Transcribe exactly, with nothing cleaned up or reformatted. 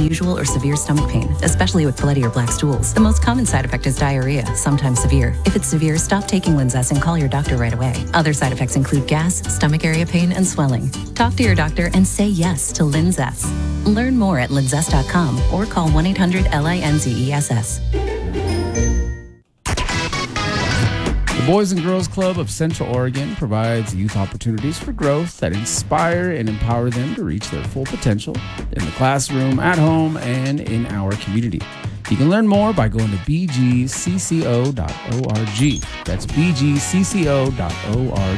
unusual or severe stomach pain, especially with bloody or black stools. The most common side effect is diarrhea, sometimes severe. If it's severe, stop taking Linzess and call your doctor right away. Other side effects include gas, stomach area pain, and swelling. Talk to your doctor and say yes to Linzess. Learn more at linzess dot com or call one eight hundred L I N Z E S S. The Boys and Girls Club of Central Oregon provides youth opportunities for growth that inspire and empower them to reach their full potential in the classroom, at home, and in our community. You can learn more by going to b g c c o dot org. That's b g c c o dot org.